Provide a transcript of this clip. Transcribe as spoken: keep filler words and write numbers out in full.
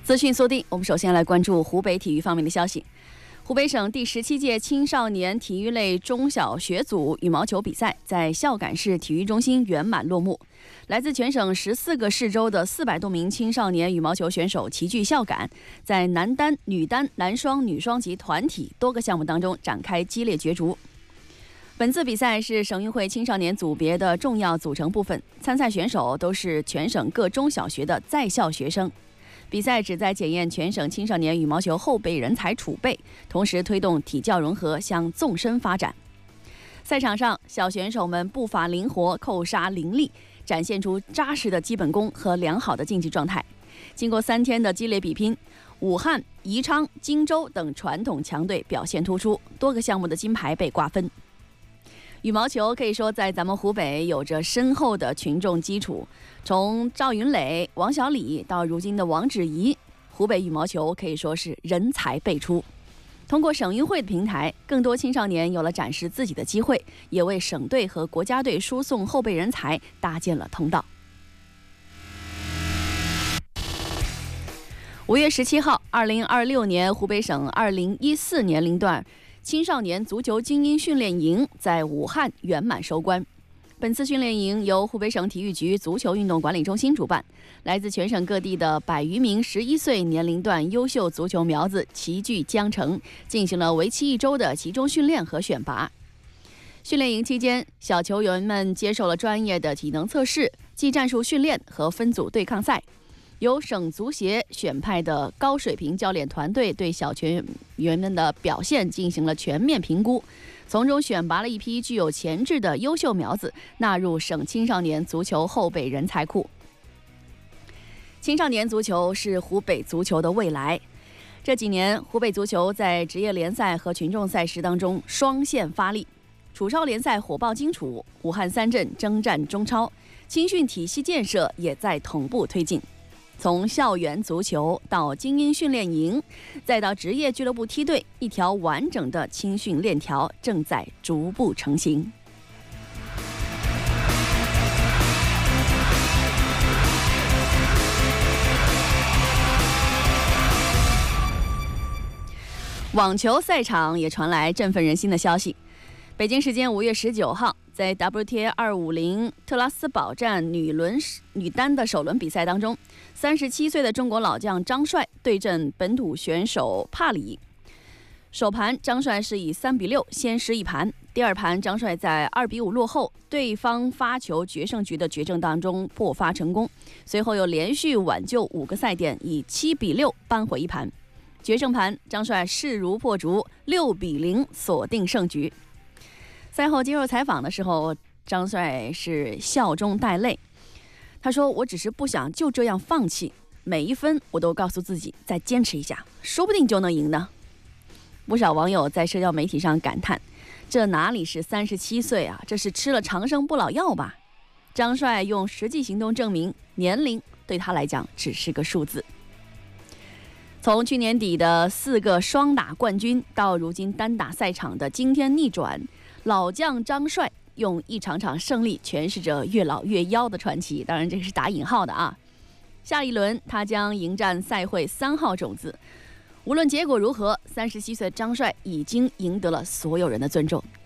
资讯速递，我们首先来关注湖北体育方面的消息。湖北省第十七届青少年体育类中小学组羽毛球比赛在孝感市体育中心圆满落幕。来自全省十四个市州的四百多名青少年羽毛球选手齐聚孝感，在男单、女单、男双、女双及团体多个项目当中展开激烈角逐。本次比赛是省运会青少年组别的重要组成部分，参赛选手都是全省各中小学的在校学生。比赛旨在检验全省青少年羽毛球后备人才储备，同时推动体教融合向纵深发展。赛场上，小选手们步伐灵活，扣杀凌厉，展现出扎实的基本功和良好的竞技状态。经过三天的激烈比拼，武汉、宜昌、荆州等传统强队表现突出，多个项目的金牌被瓜分。羽毛球可以说在咱们湖北有着深厚的群众基础，从赵云磊、王小李到如今的王芷怡，湖北羽毛球可以说是人才辈出。通过省运会的平台，更多青少年有了展示自己的机会，也为省队和国家队输送后备人才搭建了通道。五月十七号，二零二六年湖北省二零一四年龄段青少年足球精英训练营在武汉圆满收官。本次训练营由湖北省体育局足球运动管理中心主办，来自全省各地的百余名十一岁年龄段优秀足球苗子齐聚江城，进行了为期一周的集中训练和选拔。训练营期间，小球员们接受了专业的体能测试、技战术训练和分组对抗赛。由省足协选派的高水平教练团队对小球员们的表现进行了全面评估，从中选拔了一批具有潜质的优秀苗子，纳入省青少年足球后备人才库。青少年足球是湖北足球的未来。这几年，湖北足球在职业联赛和群众赛事当中双线发力，楚超联赛火爆荆楚，武汉三镇征战中超，青训体系建设也在同步推进。从校园足球到精英训练营，再到职业俱乐部梯队，一条完整的青训链条正在逐步成型。网球赛场也传来振奋人心的消息。北京时间五月十九号，在 W T A 二五零特拉斯堡站女轮女单的首轮比赛当中，三十七岁的中国老将张帅对阵本土选手帕里。首盘张帅是以三比六先失一盘，第二盘张帅在二比五落后，对方发球决胜局的决胜当中破发成功，随后又连续挽救五个赛点，以七比六扳回一盘。决胜盘张帅势如破竹，六比零锁定胜局。赛后接受采访的时候，张帅是笑中带泪。他说：“我只是不想就这样放弃，每一分我都告诉自己再坚持一下，说不定就能赢呢。”不少网友在社交媒体上感叹：“这哪里是三十七岁啊，这是吃了长生不老药吧？”张帅用实际行动证明，年龄对他来讲只是个数字。从去年底的四个双打冠军，到如今单打赛场的惊天逆转，老将张帅用一场场胜利诠释着越老越妖的传奇，当然这个是打引号的啊。下一轮他将迎战赛会三号种子，无论结果如何，三十七岁张帅已经赢得了所有人的尊重。